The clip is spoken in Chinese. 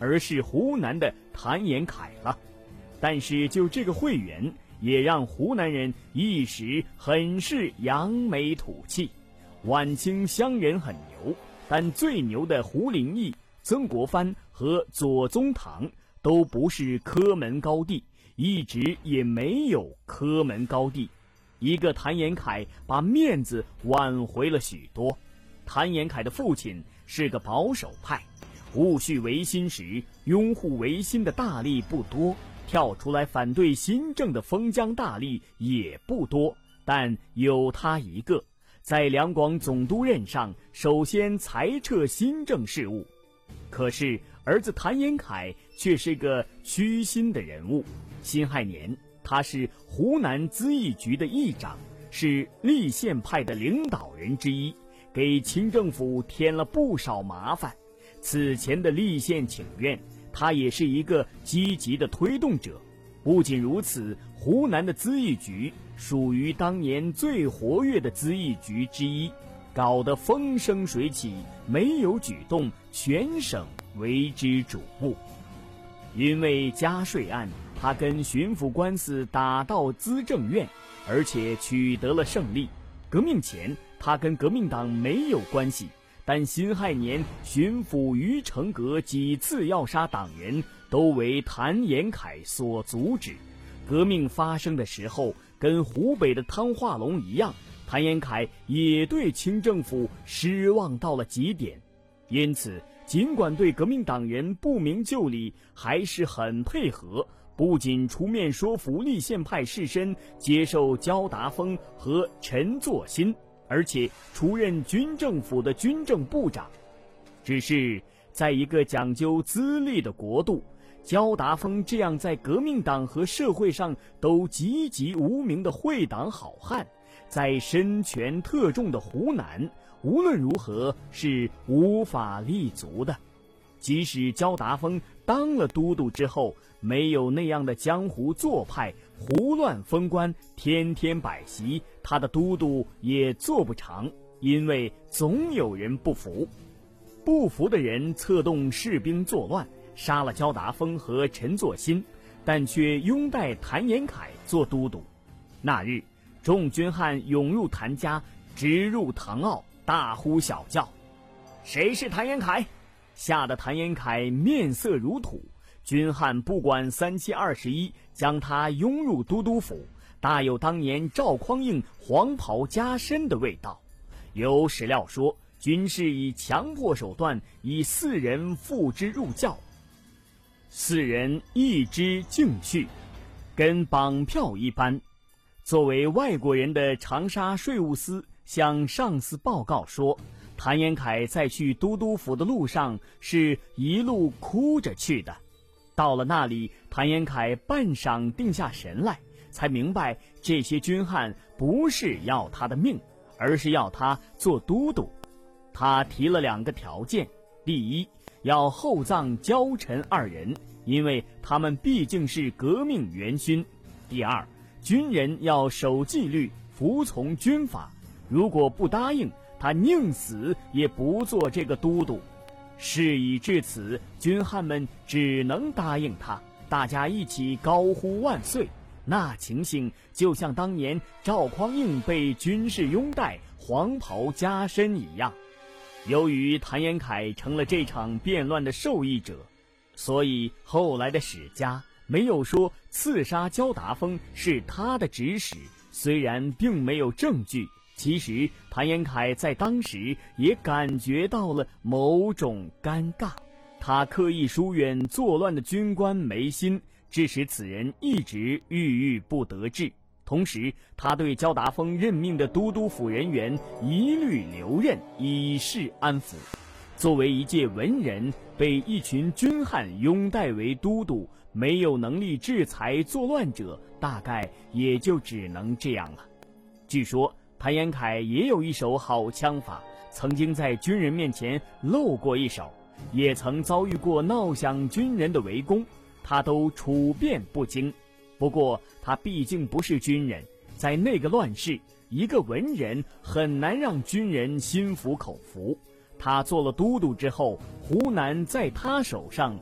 而是湖南的谭延闿了。但是就这个会员，也让湖南人一时很是扬眉吐气。晚清湘人很牛，但最牛的胡林翼、曾国藩和左宗棠都不是科门高第，一直也没有科门高第。一个谭延闿把面子挽回了许多。谭延闿的父亲是个保守派，戊戌维新时拥护维新的大吏不多，跳出来反对新政的封疆大吏也不多，但有他一个，在两广总督任上首先裁撤新政事务。可是儿子谭延闿却是个虚心的人物。辛亥年，他是湖南咨议局的议长，是立宪派的领导人之一，给清政府添了不少麻烦。此前的立宪请愿，他也是一个积极的推动者。不仅如此，湖南的咨议局属于当年最活跃的咨议局之一，搞得风生水起，没有举动，全省为之瞩目。因为加税案，他跟巡抚官司打到资政院，而且取得了胜利。革命前，他跟革命党没有关系，但辛亥年巡抚于成阁几次要杀党人，都为谭延闿所阻止。革命发生的时候，跟湖北的汤化龙一样，谭延闿也对清政府失望到了极点。因此尽管对革命党人不明就里，还是很配合，不仅出面说服立宪派士绅接受焦达峰和陈作新，而且出任军政府的军政部长。只是在一个讲究资历的国度，焦达峰这样在革命党和社会上都籍籍无名的会党好汉，在身权特重的湖南，无论如何是无法立足的。即使焦达峰当了都督之后，没有那样的江湖做派，胡乱封官，天天摆席，他的都督也做不长，因为总有人不服。不服的人策动士兵作乱，杀了焦达峰和陈作新，但却拥戴谭延闿做都督。那日，众军汉涌入谭家，直入堂坳，大呼小叫：“谁是谭延闿？”吓得谭延闿面色如土。军汉不管3721，将他拥入都督府，大有当年赵匡胤黄袍加身的味道。有史料说，军士以强迫手段，以4人付之入教，4人一之敬序，跟绑票一般。作为外国人的长沙税务司向上司报告说，谭延闿在去都督府的路上是一路哭着去的。到了那里，谭延闿半晌定下神来，才明白这些军汉不是要他的命，而是要他做都督。他提了2个条件：第一，要厚葬焦陈2人，因为他们毕竟是革命元勋；第二，军人要守纪律，服从军法，如果不答应，他宁死也不做这个都督。事已至此，军汉们只能答应他，大家一起高呼万岁。那情形就像当年赵匡胤被军士拥戴，黄袍加身一样。由于谭延闿成了这场变乱的受益者，所以后来的史家没有说刺杀焦达峰是他的指使，虽然并没有证据，其实谭延闿在当时也感觉到了某种尴尬。他刻意疏远作乱的军官梅心，致使此人一直郁郁不得志。同时他对焦达峰任命的都督府人员一律留任，以示安抚。作为一介文人，被一群军汉拥戴为都督，没有能力制裁作乱者，大概也就只能这样了。据说谭延闿也有一手好枪法，曾经在军人面前露过一手，也曾遭遇过闹响军人的围攻，他都处变不惊。不过他毕竟不是军人，在那个乱世，一个文人很难让军人心服口服。他做了都督之后，湖南在他手上